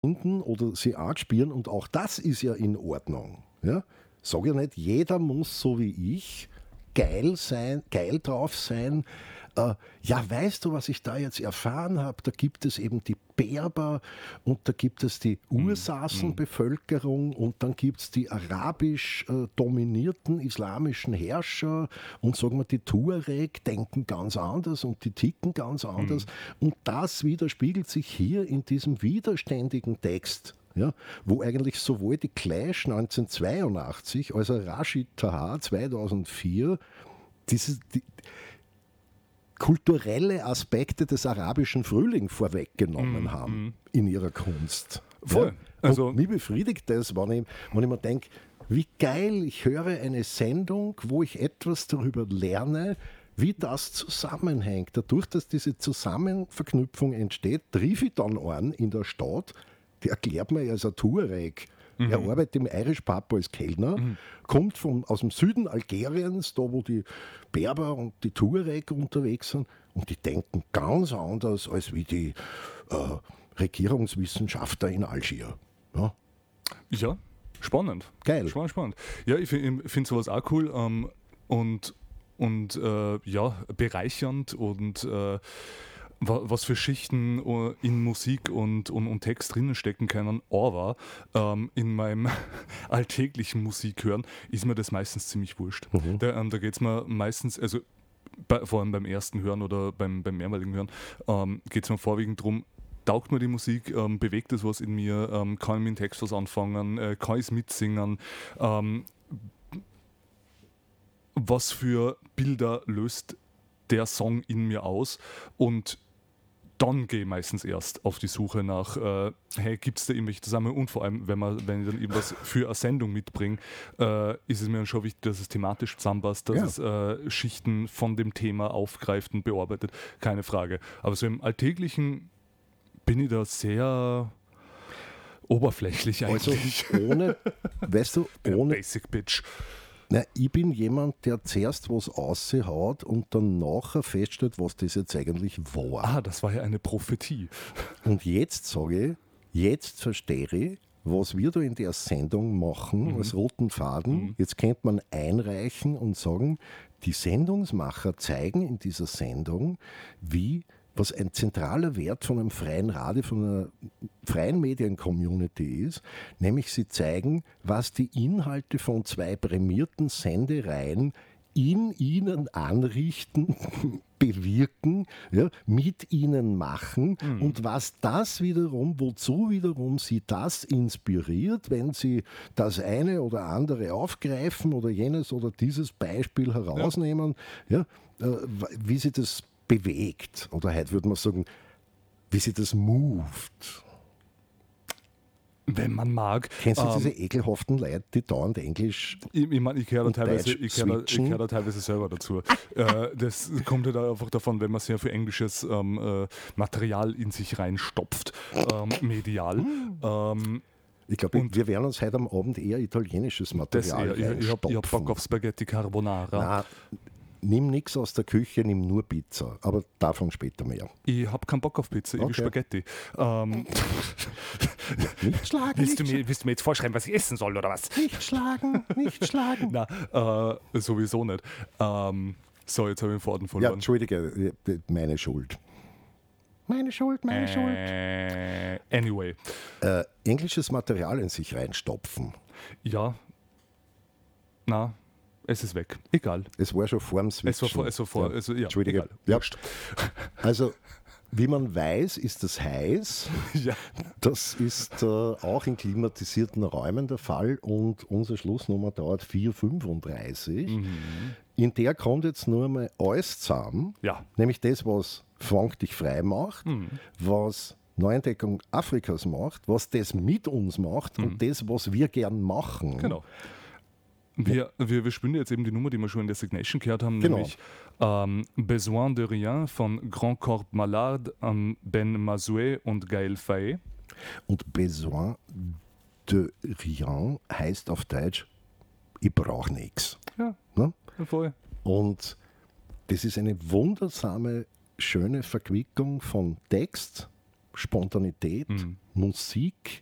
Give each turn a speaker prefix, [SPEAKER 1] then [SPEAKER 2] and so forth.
[SPEAKER 1] finden oder sie anspielen und auch das ist ja in Ordnung. Ja? Sag ja nicht, jeder muss so wie ich geil sein, geil drauf sein. Ja, weißt du, was ich da jetzt erfahren habe? Da gibt es eben die Berber und da gibt es die Ursassenbevölkerung und dann gibt es die arabisch dominierten islamischen Herrscher und sagen wir, die Tuareg denken ganz anders und die ticken ganz anders. Und das widerspiegelt sich hier in diesem widerständigen Text. Ja, wo eigentlich sowohl die Clash 1982 als auch Rashid Taha 2004 die kulturelle Aspekte des arabischen Frühlings vorweggenommen haben in ihrer Kunst.
[SPEAKER 2] Voll.
[SPEAKER 1] Ja?
[SPEAKER 2] Also,
[SPEAKER 1] und mich befriedigt das, wenn ich mir denke, wie geil, ich höre eine Sendung, wo ich etwas darüber lerne, wie das zusammenhängt. Dadurch, dass diese Zusammenverknüpfung entsteht, triff ich dann einen in der Stadt, der erklärt mir, er ist ein Tuareg. Er arbeitet im Irish Pub als Kellner, kommt aus dem Süden Algeriens, da wo die Berber und die Tuareg unterwegs sind, und die denken ganz anders als wie die Regierungswissenschaftler in Algier.
[SPEAKER 2] ja, spannend.
[SPEAKER 1] Geil.
[SPEAKER 2] Spannend. Ja, ich finde sowas auch cool und ja, bereichernd und was für Schichten in Musik und Text drinnen stecken können, aber in meinem alltäglichen Musikhören ist mir das meistens ziemlich wurscht. Da geht es mir meistens, also vor allem beim ersten Hören oder beim mehrmaligen Hören, geht es mir vorwiegend darum, taugt mir die Musik, bewegt es was in mir, kann ich mit dem Text was anfangen, kann ich es mitsingen, was für Bilder löst der Song in mir aus, und dann gehe ich meistens erst auf die Suche nach, hey, gibt es da irgendwelche Zusammenhänge, und vor allem, wenn ich dann irgendwas für eine Sendung mitbringe, ist es mir dann schon wichtig, dass es thematisch zusammenpasst, dass es Schichten von dem Thema aufgreift und bearbeitet, keine Frage. Aber so im Alltäglichen bin ich da sehr oberflächlich eigentlich.
[SPEAKER 1] Also ohne, weißt du, ohne
[SPEAKER 2] Basic Bitch.
[SPEAKER 1] Na, ich bin jemand, der zuerst was raushaut und dann nachher feststellt, was das jetzt eigentlich war.
[SPEAKER 2] Ah, das war ja eine Prophetie.
[SPEAKER 1] Und jetzt sage ich, jetzt verstehe ich, was wir da in der Sendung machen, als roten Faden. Jetzt könnte man einreichen und sagen, die Sendungsmacher zeigen in dieser Sendung, was ein zentraler Wert von einem freien Radio, von einer freien Medien-Community ist, nämlich sie zeigen, was die Inhalte von zwei prämierten Sendereien in ihnen anrichten, bewirken, ja, mit ihnen machen und was das wiederum, wozu wiederum sie das inspiriert, wenn sie das eine oder andere aufgreifen oder jenes oder dieses Beispiel herausnehmen, wie sie das bewegt. Oder heute würde man sagen, wie sie das moved.
[SPEAKER 2] Wenn man mag.
[SPEAKER 1] Kennst du diese ekelhaften Leute, die dauernd Englisch
[SPEAKER 2] Ich meine, ich gehöre da,
[SPEAKER 1] switchen?
[SPEAKER 2] da teilweise selber dazu. Das kommt halt einfach davon, wenn man sehr viel englisches Material in sich reinstopft, medial.
[SPEAKER 1] Ich glaube, wir werden uns heute am Abend eher italienisches Material
[SPEAKER 2] ich hab
[SPEAKER 1] reinstopfen.
[SPEAKER 2] Bock auf Spaghetti Carbonara.
[SPEAKER 1] Nein, nimm nichts aus der Küche, nimm nur Pizza. Aber davon später mehr.
[SPEAKER 2] Ich habe keinen Bock auf Pizza, ich will Spaghetti.
[SPEAKER 1] Nicht schlagen,
[SPEAKER 2] Willst du mir jetzt vorschreiben, was ich essen soll, oder was?
[SPEAKER 1] nicht schlagen, nicht schlagen.
[SPEAKER 2] Na, sowieso nicht. So, jetzt habe ich den Faden
[SPEAKER 1] Ja,
[SPEAKER 2] verloren.
[SPEAKER 1] Entschuldige, meine Schuld. Meine Schuld.
[SPEAKER 2] Anyway.
[SPEAKER 1] Englisches Material in sich reinstopfen.
[SPEAKER 2] Ja. Na, es ist weg. Egal.
[SPEAKER 1] Es war schon vorm Switchen.
[SPEAKER 2] Ja,
[SPEAKER 1] Entschuldige.
[SPEAKER 2] egal.
[SPEAKER 1] Ja.
[SPEAKER 2] Wurscht.
[SPEAKER 1] Also, wie man weiß, ist das heiß.
[SPEAKER 2] Ja.
[SPEAKER 1] Das ist auch in klimatisierten Räumen der Fall und unsere Schlussnummer dauert 4:35. In der kommt jetzt nur mal alles zusammen,
[SPEAKER 2] Ja.
[SPEAKER 1] nämlich das, was Funk dich frei macht, was Neuentdeckung Afrikas macht, was das mit uns macht und das, was wir gern machen.
[SPEAKER 2] Genau. Wir spielen jetzt eben die Nummer, die wir schon in der Signation gehört haben,
[SPEAKER 1] Genau.
[SPEAKER 2] nämlich Besoin de Rien von Grand Corps Malade, Ben Mazoué und Gaël Faye.
[SPEAKER 1] Und Besoin de rien heißt auf Deutsch, ich brauche nichts.
[SPEAKER 2] Ja,
[SPEAKER 1] Ne?
[SPEAKER 2] voll.
[SPEAKER 1] Und das ist eine wundersame, schöne Verquickung von Text, Spontanität, Musik